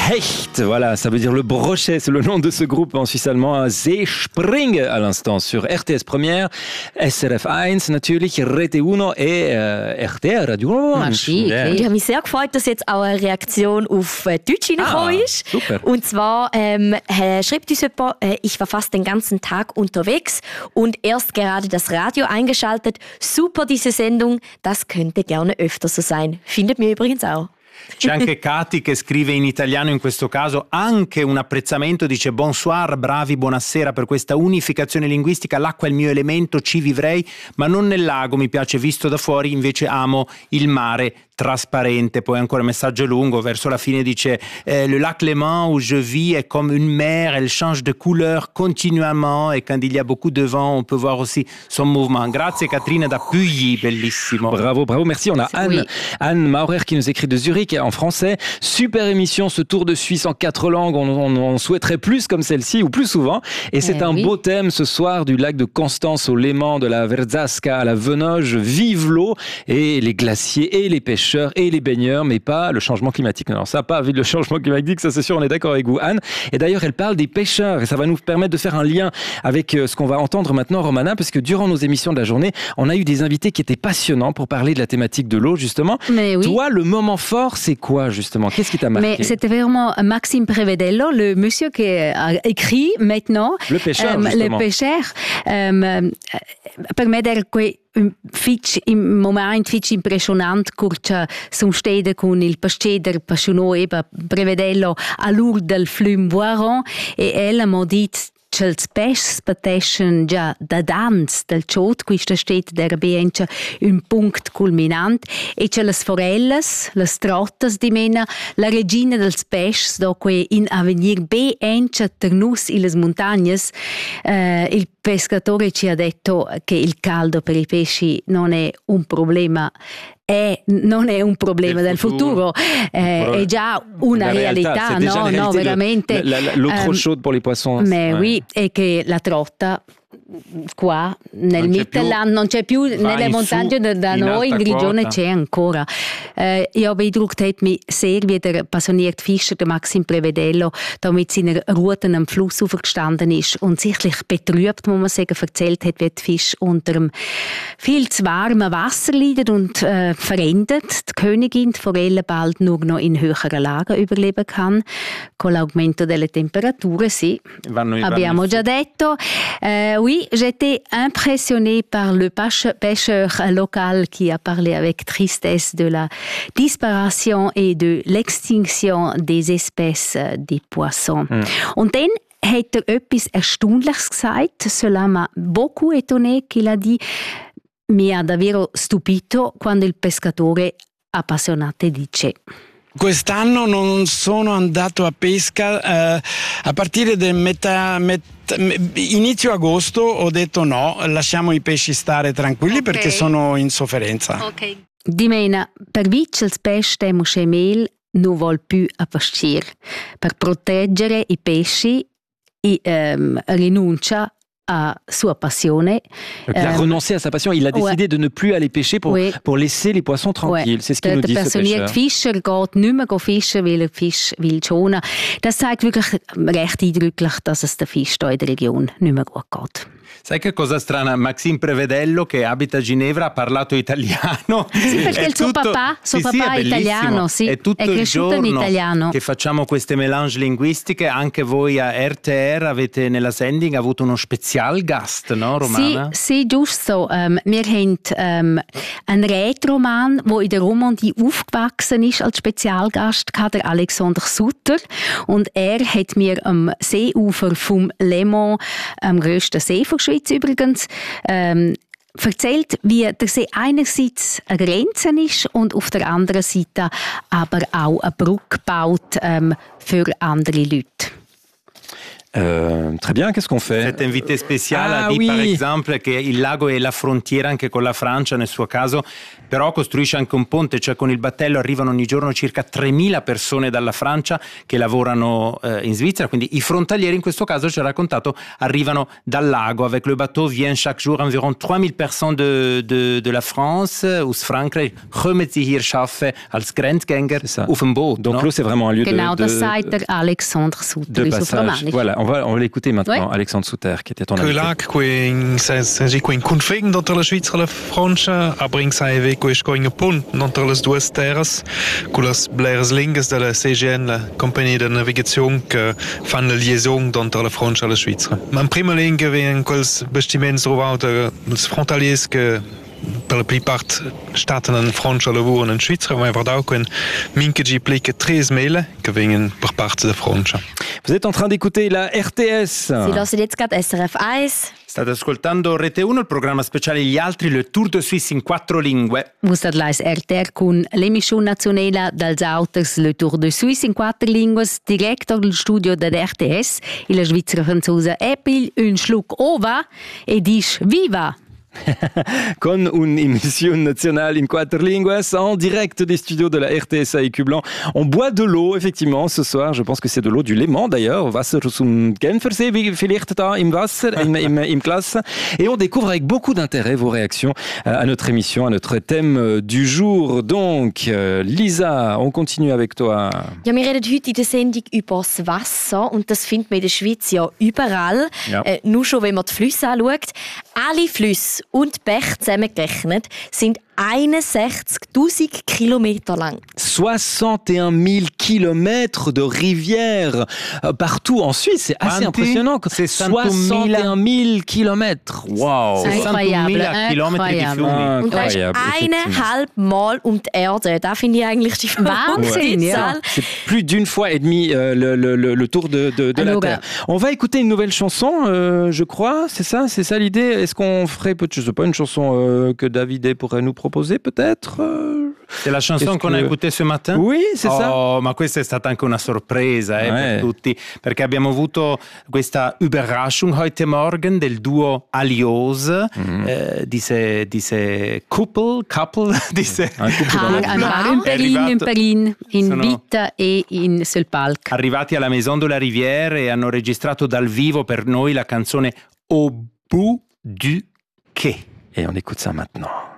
Hecht, voilà, ça veut dire le brochet, c'est le nom de ce groupe en suisse allemand. Seespring à l'instant sur RTS Première, SRF 1 natürlich, Rete Uno et RTR Radio 1. Ich habe mich sehr gefreut, dass jetzt auch eine Reaktion auf Deutsch reingekommen ist. Super. Und zwar schreibt uns jemand, ich war fast den ganzen Tag unterwegs und erst gerade das Radio eingeschaltet. Super diese Sendung, das könnte gerne öfter so sein. Findet mir übrigens auch. C'è anche Katy che scrive in italiano in questo caso anche un apprezzamento, dice bonsoir, bravi, buonasera per questa unificazione linguistica, l'acqua è il mio elemento, ci vivrei, ma non nel lago, mi piace visto da fuori, invece amo il mare trasparente. Poi ancora un messaggio lungo, verso la fine dice le lac Léman où je vis est comme une mer, elle change de couleur continuellement et quand il y a beaucoup de vent on peut voir aussi son mouvement. Grazie Katrina da Puyi, bellissimo. Bravo, merci. On a Anne Maurer qui nous écrit de Zurich en français. Super émission, ce tour de Suisse en 4 langues. On souhaiterait plus comme celle-ci ou plus souvent. Et c'est un beau thème ce soir, du lac de Constance au Léman, de la Verzasca à la Venoge. Vive l'eau et les glaciers et les pêcheurs et les baigneurs, mais pas le changement climatique. Non, ça pas avec le changement climatique, ça c'est sûr, on est d'accord avec vous, Anne. Et d'ailleurs, elle parle des pêcheurs et ça va nous permettre de faire un lien avec ce qu'on va entendre maintenant, Romana, parce que durant nos émissions de la journée, on a eu des invités qui étaient passionnants pour parler de la thématique de l'eau, justement. Mais oui. Toi, le moment fort, c'est quoi, justement? Qu'est-ce qui t'a marqué? Mais c'était vraiment Maxime Prevedello, le monsieur qui a écrit maintenant. Le pêcheur, justement. Le pêcheur. Per me era im Moment fitch impressionante curcia son stede con il pasceder passionò eba Prevedello a l'ur del flum Boiron e ella m'ha dit Chels pes pateschen già da dans del ciot questa stet der biencha un punct culminant e c'è las forelles, las trottas di mena, la regina dels pes do que in avenir biencha ternus illes montagnes. Il pescatore ci ha detto che il caldo per i pesci non è un problema. Non è un problema del futuro, è già una realtà, no, veramente. L'eau trop chaude pour les poissons. Mais oui, e che la trotta qua nel Mittelland non c'è più, nelle montagne da noi in Grigione c'è ancora. Ich habe Eindruck, hat mich sehr wieder passioniert Fischer, der Maxim Prevedello, da mit seiner Ruten am Flussufer gestanden ist und sichtlich betrübt, muss man sagen, erzählt hat, wie die Fische unter dem viel zu warmen Wasser leiden und verendet. Die Königin, die Forelle, bald nur noch in höheren Lagen überleben kann. Con l'aumento delle temperature, sì. Abbiamo già detto. Oui, j'étais impressionnée par le pêcheur local qui a parlé avec tristesse de la disparition et de l'extinction des espèces des poissons. Und dann hat etwas Erstaunliches gesagt. Cela m'a beaucoup étonné qu'il a dit mi ha davvero stupito quando il pescatore appassionato dice: quest'anno non sono andato a pesca a partire da inizio agosto ho detto no, lasciamo i pesci stare tranquilli perché sono in sofferenza. Okay. Dimena, per vincere il pesce Muschemel non vuol più a pascire. Per proteggere i pesci rinuncia à sa passion. Il a renoncé à sa passion. Il a décidé de ne plus aller pêcher pour laisser les poissons tranquilles. C'est ce qu'il nous dit, ce pêcheur. Der Fischer geht nicht mehr fischen, weil er Fisch will schonen. Das zeigt wirklich recht eindrücklich, dass es den Fisch hier in der Region nicht mehr gut geht. Sai che cosa strana? Maxime Prevedello, che abita a Ginevra, ha parlato italiano. Sì, perché il suo papà è italiano, sì. È tutto il giorno in italiano che facciamo queste mélange linguistiche. Anche voi a RTR avete nella sending avuto uno Spezialgast, no, Romana? Sì, giusto. Wir haben einen Rätroman, der in der Romandie aufgewachsen ist als Spezialgast, der Alexander Sutter. Und er hat mir am Seeufer vom Léman, am grössten See von Schweiz übrigens, erzählt, wie der See einerseits eine Grenze ist und auf der anderen Seite aber auch eine Brücke baut für andere Leute. Très bien, qu'est-ce qu'on fait? Cet invité speciale ha dit, per esempio, che il lago è la frontiera anche con la Francia nel suo caso, però costruisce anche un ponte, cioè con il battello arrivano ogni giorno circa 3.000 persone dalla Francia che lavorano in Svizzera, quindi i frontalieri in questo caso, ci ha raccontato, arrivano dal lago. Avec le bateau viennent chaque jour environ 3.000 personnes de la France, aus Frankreich, kommen sie hier arbeiten als Grenzgänger auf dem Boot. Donc l'eau, c'est vraiment un lieu das sagt Alexandre Sutter. De passage. Voilà, on va l'écouter maintenant, Alexandre Sutter, qui était ton invité. Quel lago in confine entre la Svizzera e la Francia, aber in sei questo in pont entre le due terres, con les bleres lingues de la CGN, la compagnie de navigation che fan la liaison entre la Francia e la Svizzera. Ma in prima linea vengono quels bastiments trovati els frontaliers che per la plupart staten in Francia lavorano in Svizzera, ma va auch in minche plica 3.000 che vengono per parte della Francia. Vous êtes en train d'écouter la RTS. Sie hören jetzt gerade SRF 1. State ascoltando Rete 1, il programma speciale Gli Altri, le Tour de Suisse in 4 lingue. Vous êtes live RTR con l'émission nationale dels Auters, le Tour de Suisse in 4 lingue, direct dal studio della RTS. E la Svizzera franzosa Epil un schluck ova e dice viva! Con un'émission nationale in 4 lingues, en direct des studios de la RTS à Écublanc. On boit de l'eau, effectivement, ce soir. Je pense que c'est de l'eau du Léman, d'ailleurs. Wasser zum Genfersee, vielleicht da im Wasser, im Glas. Et on découvre avec beaucoup d'intérêt vos réactions à notre émission, à notre thème du jour. Donc, Lisa, on continue avec toi. Ja, wir reden heute in der Sendung über das Wasser und das findet man in der Schweiz ja überall. Ja. Nur schon, wenn man die Flüsse anschaut. Alle Flüsse und Bäche zusammengerechnet sind 61.000 Kilometer lang. 61 000 kilomètres de rivières partout en Suisse. C'est assez impressionnant. C'est 61 000 kilomètres. Wow. 61 000 Kilometer di fiumi. Und das ist 1,5 Mal um die Erde. Das finde ich eigentlich die Wahnsinn, ja. C'est plus d'une fois et demie le tour de la Terre. On va écouter une nouvelle chanson, je crois. C'est ça l'idée. Est-ce qu'on ferait, je sais pas, une chanson que Davide pourrait nous proposer peut-être? C'est la chanson qu'on a écoutée ce matin? Oui, c'est ça. Ma questa è stata anche una sorpresa per tutti, perché abbiamo avuto questa Überraschung heute Morgen del duo Alios, diese Couple, diese in Berlin, in Vita e in sul palco. Arrivati alla Maison de la Rivière e hanno registrato dal vivo per noi la canzone Au bout du quai. Et on écoute ça maintenant.